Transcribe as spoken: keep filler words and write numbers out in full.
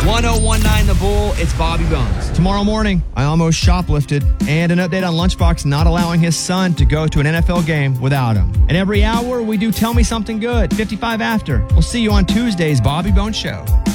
one oh one nine The Bull, it's Bobby Bones. Tomorrow morning, I almost shoplifted, and an update on Lunchbox not allowing his son to go to an N F L game without him. And every hour, we do Tell Me Something Good, fifty-five after. We'll see you on Tuesday's Bobby Bones Show.